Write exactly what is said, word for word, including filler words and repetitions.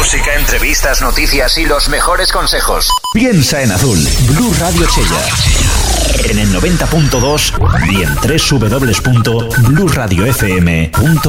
música, entrevistas, noticias y los mejores consejos. Piensa en azul. Blue Radio Chella. En el noventa punto dos y en doble u doble u doble u punto blue radio f m punto